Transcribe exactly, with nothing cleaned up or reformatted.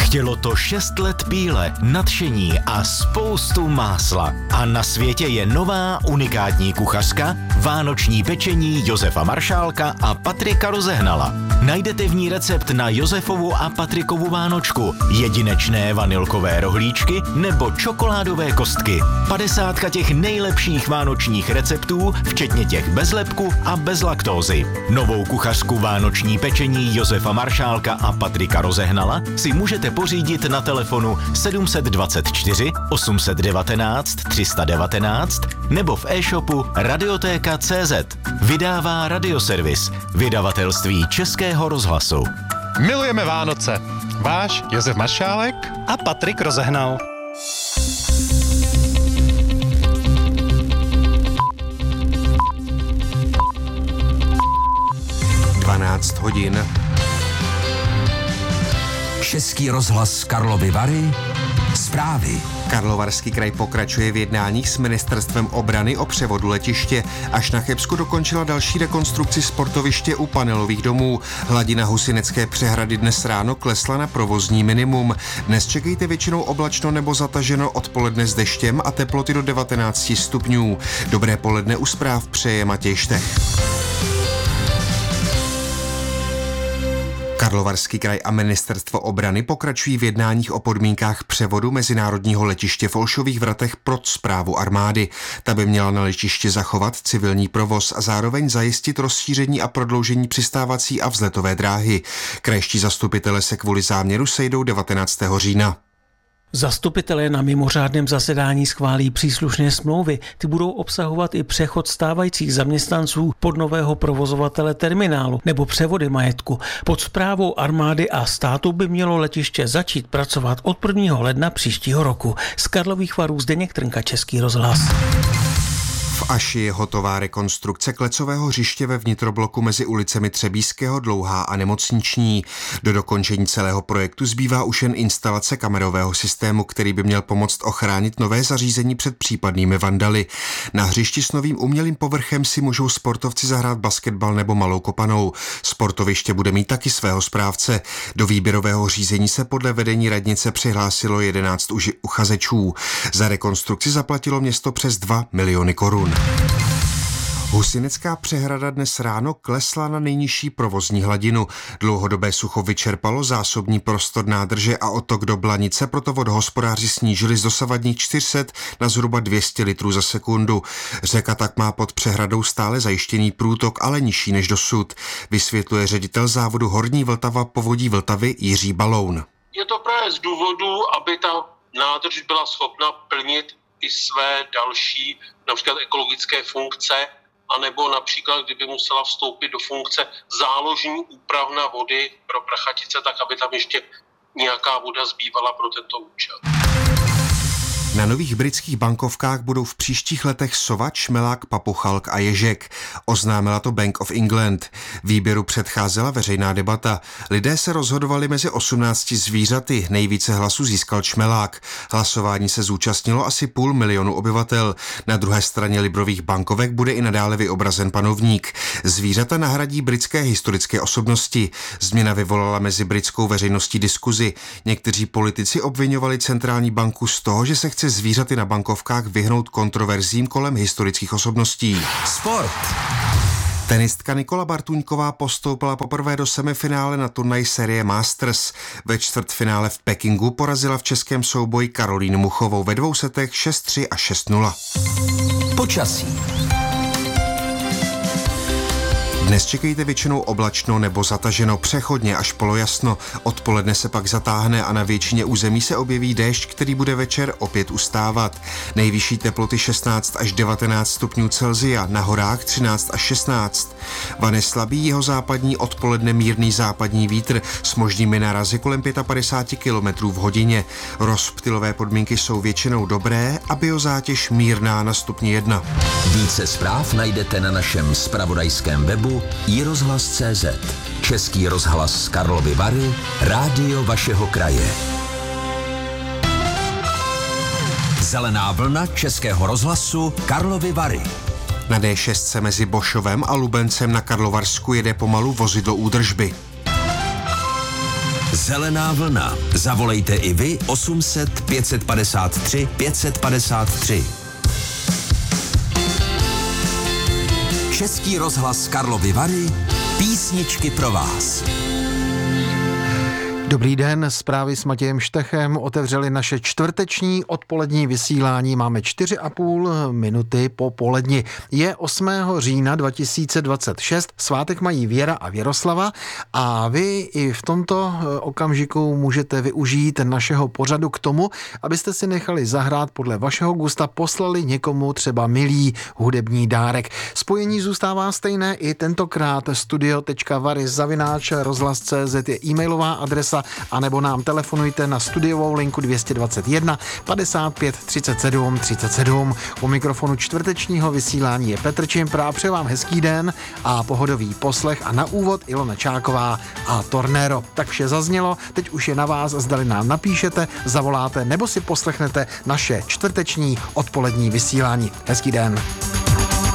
Chtělo to šest let píle, nadšení a spoustu másla. A na světě je nová unikátní kuchařka, vánoční pečení Josefa Maršálka a Patrika Rozehnala. Najdete v ní recept na Josefovu a Patrikovu vánočku, jedinečné vanilkové rohlíčky nebo čokoládové kostky. Padesátka těch nejlepších vánočních receptů, včetně těch bez lepku a bez laktózy. Novou kuchařku vánoční pečení Josefa Maršálka a Patrika Rozehnala si můžete pořídit na telefonu sedm dvacet čtyři osm devatenáct tři sta devatenáct nebo v e-shopu radiotéka tečka cé zet. Vydává Radioservis, vydavatelství Českého rozhlasu. Milujeme Vánoce. Váš Josef Maršálek a Patrik Rozehnal. dvanáct hodin. Český rozhlas Karlovy Vary. Zprávy. Karlovarský kraj pokračuje v jednáních s ministerstvem obrany o převodu letiště. Až na Chebsku dokončila další rekonstrukci sportoviště u panelových domů. Hladina Husinecké přehrady dnes ráno klesla na provozní minimum. Dnes čekejte většinou oblačno nebo zataženo, odpoledne s deštěm a teploty do devatenáct stupňů. Dobré poledne u zpráv přeje Matěj Štech. Karlovarský kraj a ministerstvo obrany pokračují v jednáních o podmínkách převodu mezinárodního letiště v Olšových Vratech pod správu armády. Ta by měla na letišti zachovat civilní provoz a zároveň zajistit rozšíření a prodloužení přistávací a vzletové dráhy. Krajští zastupitelé se kvůli záměru sejdou devatenáctého října. Zastupitelé na mimořádném zasedání schválí příslušné smlouvy. Ty budou obsahovat i přechod stávajících zaměstnanců pod nového provozovatele terminálu nebo převody majetku. Pod správou armády a státu by mělo letiště začít pracovat od prvního ledna příštího roku. Z Karlových Varů Zdeněk Trnka, Český rozhlas. V Aši je hotová rekonstrukce klecového hřiště ve vnitrobloku mezi ulicemi Třebíského, Dlouhá a Nemocniční. Do dokončení celého projektu zbývá už jen instalace kamerového systému, který by měl pomoct ochránit nové zařízení před případnými vandaly. Na hřišti s novým umělým povrchem si můžou sportovci zahrát basketbal nebo malou kopanou. Sportoviště bude mít taky svého správce. Do výběrového řízení se podle vedení radnice přihlásilo jedenáct uchazečů. Za rekonstrukci zaplatilo město přes dva miliony korun. Husinecká přehrada dnes ráno klesla na nejnižší provozní hladinu. Dlouhodobé sucho vyčerpalo zásobní prostor nádrže a otok do Blanice, proto vodohospodáři snížili z dosavadních čtyři sta na zhruba dvě stě litrů za sekundu. Řeka tak má pod přehradou stále zajištěný průtok, ale nižší než dosud, vysvětluje ředitel závodu Horní Vltava povodí Vltavy Jiří Baloun. Je to právě z důvodu, aby ta nádrž byla schopna plnit i své další, například ekologické funkce, anebo například, kdyby musela vstoupit do funkce záložní úpravna vody pro Prachatice, tak aby tam ještě nějaká voda zbývala pro tento účel. Na nových britských bankovkách budou v příštích letech sova, čmelák, papuchalk a ježek. Oznámila to Bank of England. Výběru předcházela veřejná debata. Lidé se rozhodovali mezi osmnácti zvířaty. Nejvíce hlasů získal čmelák. Hlasování se zúčastnilo asi půl milionu obyvatel. Na druhé straně librových bankovek bude i nadále vyobrazen panovník. Zvířata nahradí britské historické osobnosti. Změna vyvolala mezi britskou veřejností diskuzi. Někteří politici obviňovali centrální banku z toho, že se chce zvířaty na bankovkách vyhnout kontroverzím kolem historických osobností. Sport. Tenistka Nikola Bartuňková postoupila poprvé do semifinále na turnaj série Masters. Ve čtvrtfinále v Pekingu porazila v českém souboji Karolínu Muchovou ve dvou setech šest tři a šest nula. Počasí. Dnes čekejte většinou oblačno nebo zataženo, přechodně až polojasno. Odpoledne se pak zatáhne a na většině území se objeví déšť, který bude večer opět ustávat. Nejvyšší teploty šestnáct až devatenáct stupňů Celsia, na horách třináct až šestnáct. Vane slabý jihozápadní, odpoledne mírný západní vítr s možnými nárazy kolem padesát pět kilometrů v hodině. Rozptylové podmínky jsou většinou dobré a biozátěž mírná na stupni jedna. Více zpráv najdete na našem zpravodajském webu i rozhlas tečka cé zet. Český rozhlas Karlovy Vary, rádio vašeho kraje. Zelená vlna Českého rozhlasu Karlovy Vary. Na dé šest mezi Bošovem a Lubencem na Karlovarsku jede pomalu vozidlo údržby. Zelená vlna. Zavolejte i vy osm set pět padesát tři pět padesát tři. Český rozhlas Karlovy Vary. Písničky pro vás. Dobrý den, zprávy s Matějem Štechem otevřeli naše čtvrteční odpolední vysílání. Máme čtyři a půl minuty po poledni. Je osmého října dva tisíce dvacet šest, svátek mají Věra a Věroslava a vy i v tomto okamžiku můžete využít našeho pořadu k tomu, abyste si nechali zahrát podle vašeho gusta, poslali někomu třeba milý hudební dárek. Spojení zůstává stejné i tentokrát studio tečka vary zavináč rozhlas tečka cé zet je e-mailová adresa, a nebo nám telefonujte na studiovou linku dvě stě dvacet jedna padesát pět třicet sedm třicet sedm. U mikrofonu čtvrtečního vysílání je Petr Čimpra a přeji vám hezký den a pohodový poslech a na úvod Ilona Čáková a Tornero. Tak vše zaznělo, teď už je na vás, zdali nám napíšete, zavoláte nebo si poslechnete naše čtvrteční odpolední vysílání. Hezký den.